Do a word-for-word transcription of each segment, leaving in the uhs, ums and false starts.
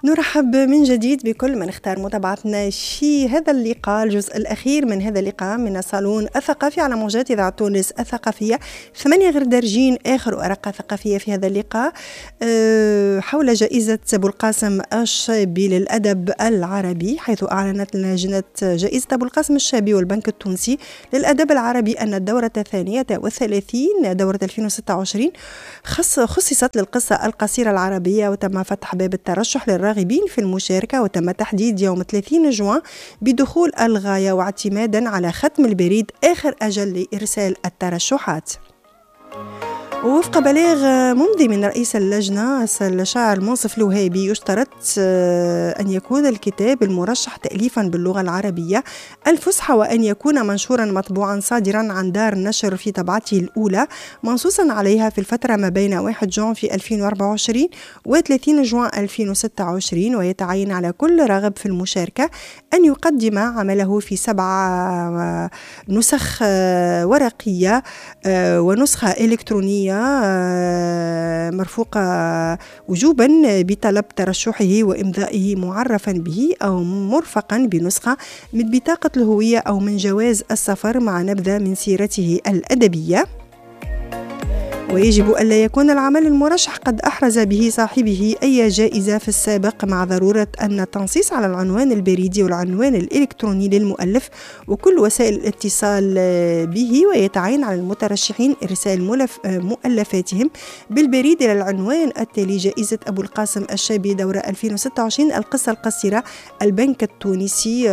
نرحب من جديد بكل من اختار متابعتنا في هذا اللقاء، الجزء الأخير من هذا اللقاء من الصالون الثقافي على موجات إذاعة تونس الثقافية. ثمانية غير دارجين آخر ورقة ثقافية في هذا اللقاء حول جائزة أبو القاسم الشابي للأدب العربي، حيث أعلنت لجنة جائزة أبو القاسم الشابي والبنك التونسي للأدب العربي أن الدورة الثانية والثلاثين دورة ألفين وستة وعشرين خصصت للقصة القصيرة العربية، وتم فتح باب الترشح للراغبين في المشاركة، وتم تحديد يوم ثلاثين جوان بدخول الغاية واعتمادا على ختم البريد آخر أجل لإرسال الترشحات. ووفق بلاغ ممضي من رئيس اللجنة الشاعر منصف الوهابي، يشترط أن يكون الكتاب المرشح تأليفا باللغة العربية الفصحى، وأن يكون منشورا مطبوعا صادرا عن دار نشر في طبعته الأولى منصوصا عليها في الفترة ما بين واحد جون في ألفين وأربعة وعشرين و ثلاثين جوان ألفين وستة وعشرين. ويتعين على كل راغب في المشاركة أن يقدم عمله في سبع نسخ ورقية ونسخة إلكترونية مرفوقة وجوبا بطلب ترشحه وإمضائه معرفا به، أو مرفقا بنسخة من بطاقة الهوية أو من جواز السفر مع نبذة من سيرته الأدبية. ويجب ألا يكون العمل المرشح قد أحرز به صاحبه أي جائزة في السابق، مع ضرورة أن التنصيص على العنوان البريدي والعنوان الإلكتروني للمؤلف وكل وسائل الاتصال به. ويتعين على المترشحين إرسال مؤلفاتهم بالبريد إلى العنوان التالي: جائزة أبو القاسم الشابي دورة ألفين وستة وعشرين القصة القصيرة، البنك التونسي،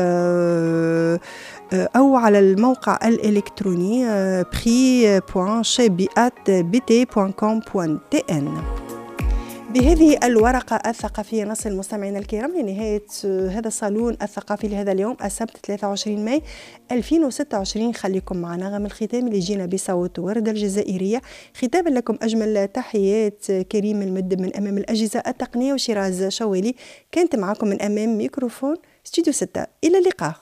أو على الموقع الإلكتروني بري بوان شابي آت بي تي بوان كوم بوان تي إن. بهذه الورقة الثقافية نصل مستمعينا الكرام لنهاية هذا الصالون الثقافي لهذا اليوم السبت ثلاثة وعشرين ماي ألفين وستة وعشرين. خليكم معنا غم الختام اللي جينا بصوت وردة الجزائرية. ختاما لكم أجمل تحيات كريم المد من أمام الأجهزة التقنية، وشيراز شوالي كانت معكم من أمام ميكروفون استوديو ستة. إلى اللقاء.